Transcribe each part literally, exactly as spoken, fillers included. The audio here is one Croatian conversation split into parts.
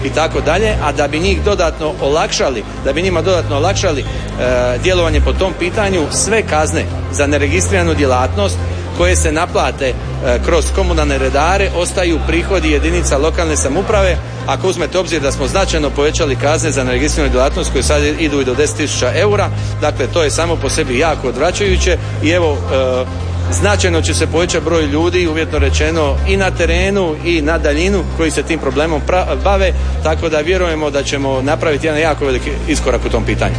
i tako dalje, a da bi njih dodatno olakšali, da bi njima dodatno olakšali e, djelovanje po tom pitanju, sve kazne za neregistriranu djelatnost koje se naplate e, kroz komunalne redare ostaju prihodi jedinica lokalne samouprave. Ako uzmete obzir da smo značajno povećali kazne za neregistriranu djelatnost koje sad idu i do deset tisuća eura, dakle to je samo po sebi jako odvraćajuće i evo e, značajno će se povećati broj ljudi, uvjetno rečeno, i na terenu i na daljinu koji se tim problemom pra- bave, tako da vjerujemo da ćemo napraviti jedan jako veliki iskorak u tom pitanju.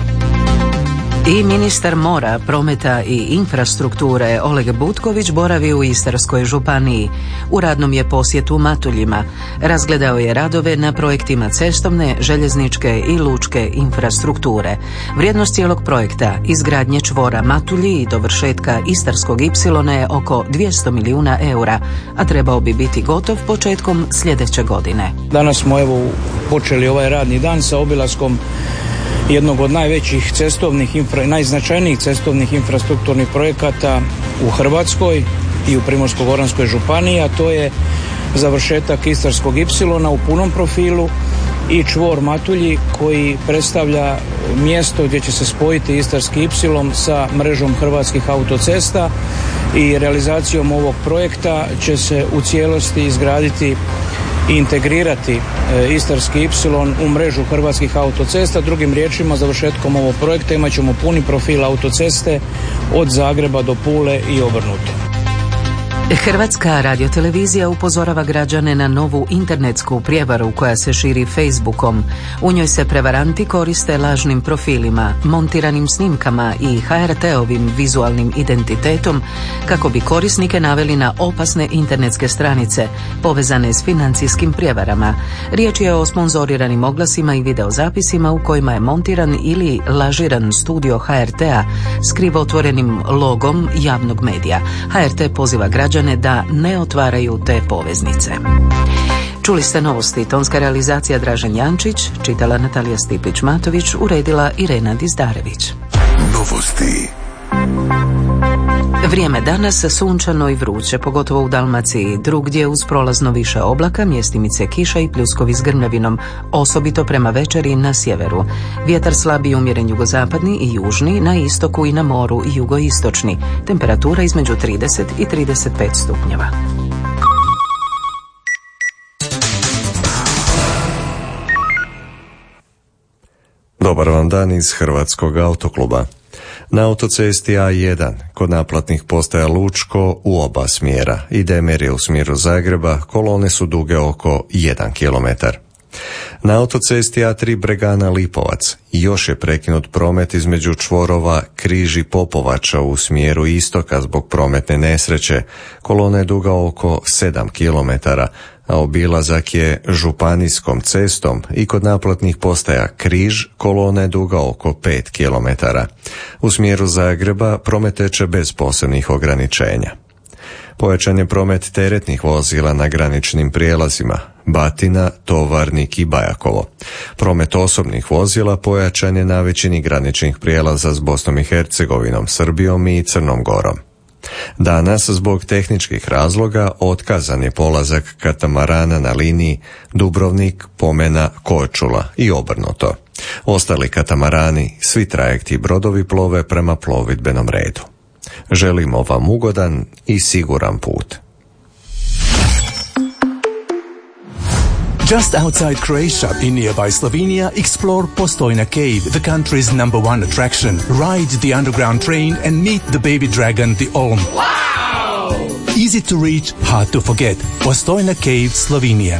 I ministar mora, prometa i infrastrukture Oleg Butković boravi u Istarskoj županiji. U radnom je posjetu Matuljima. Razgledao je radove na projektima cestovne, željezničke i lučke infrastrukture. Vrijednost cijelog projekta izgradnje čvora Matulji i dovršetka Istarskog ipsilona je oko dvjesto milijuna eura, a trebao bi biti gotov početkom sljedeće godine. Danas smo evo počeli ovaj radni dan sa obilaskom jednog od najvećih cestovnih, infra, najznačajnijih cestovnih infrastrukturnih projekata u Hrvatskoj i u Primorsko-goranskoj županiji, a to je završetak Istarskog ipsilona u punom profilu i čvor Matulji koji predstavlja mjesto gdje će se spojiti Istarski ipsilon sa mrežom hrvatskih autocesta i realizacijom ovog projekta će se u cijelosti izgraditi i integrirati e, Istarski ipsilon u mrežu hrvatskih autocesta. Drugim riječima, završetkom ovog projekta imat ćemo puni profil autoceste od Zagreba do Pule i obrnuto. Hrvatska radiotelevizija upozorava građane na novu internetsku prijevaru koja se širi Facebookom. U njoj se prevaranti koriste lažnim profilima, montiranim snimkama i ha er te-ovim vizualnim identitetom kako bi korisnike naveli na opasne internetske stranice povezane s financijskim prijevarama. Riječ je o sponzoriranim oglasima i videozapisima u kojima je montiran ili lažiran studio ha er te-a s krivotvorenim logom javnog medija. ha er te poziva građane da ne otvaraju te poveznice. Čuli ste novosti, tonska realizacija Dražen Jančić, čitala Natalija Stipić-Matović, uredila Irena Dizdarević. Novosti. Vrijeme danas sunčano i vruće, pogotovo u Dalmaciji. Drugdje uz prolazno više oblaka, mjestimice kiša i pljuskovi s grmljavinom, osobito prema večeri na sjeveru. Vjetar slab i umjeren jugozapadni i južni, na istoku i na moru i jugoistočni. Temperatura između trideset i trideset pet stupnjeva. Dobar vam dan iz Hrvatskog autokluba. Na autocesti A jedan, kod naplatnih postaja Lučko u oba smjera i Demer je u smjeru Zagreba, kolone su duge oko jedan kilometar. Na autocesti A tri Bregana Lipovac još je prekinut promet između čvorova Križ i Popovača u smjeru istoka zbog prometne nesreće. Kolona je duga oko sedam kilometara, a obilazak je županijskom cestom i kod naplatnih postaja Križ kolona je duga oko pet kilometara. U smjeru Zagreba promet teče bez posebnih ograničenja. Pojačan je promet teretnih vozila na graničnim prijelazima Batina, Tovarnik i Bajakovo. Promet osobnih vozila pojačan je na većini graničnih prijelaza s Bosnom i Hercegovinom, Srbijom i Crnom Gorom. Danas, zbog tehničkih razloga, otkazan je polazak katamarana na liniji Dubrovnik, Pomena, Korčula i obrnuto. Ostali katamarani, svi trajekti i brodovi plove prema plovidbenom redu. Želimo vam ugodan i siguran put. Just outside Croatia, in nearby Slovenia, explore Postojna Cave, the country's number one attraction. Ride the underground train and meet the baby dragon, the Olm. Wow! Easy to reach, hard to forget. Postojna Cave, Slovenia.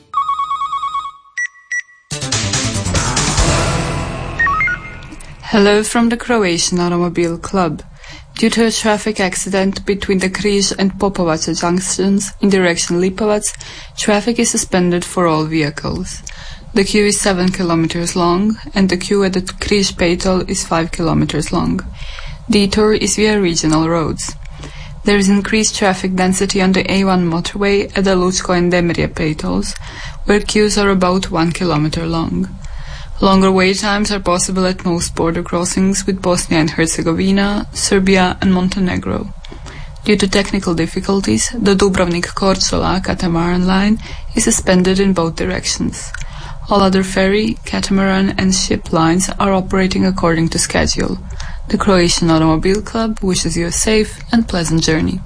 Hello from the Croatian Automobile Club. Due to a traffic accident between the Križ and Popovača junctions in direction Lipovac, traffic is suspended for all vehicles. The queue is seven kilometers long and the queue at the Križ Pejtol is five kilometers long. Detour is via regional roads. There is increased traffic density on the A one motorway at the Lučko and Demirje Pejtols, where queues are about one kilometer long. Longer wait times are possible at most border crossings with Bosnia and Herzegovina, Serbia and Montenegro. Due to technical difficulties, the Dubrovnik-Korčula catamaran line is suspended in both directions. All other ferry, catamaran and ship lines are operating according to schedule. The Croatian Automobile Club wishes you a safe and pleasant journey.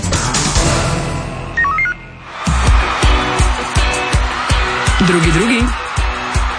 Drugi drugi.